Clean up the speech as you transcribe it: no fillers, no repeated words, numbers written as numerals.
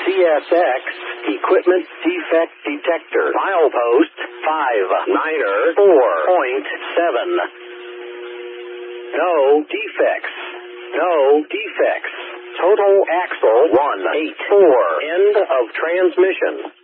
CSX Equipment Defect Detector. Milepost 59er 4.7. No defects. No defects. Total axle 184. End of transmission.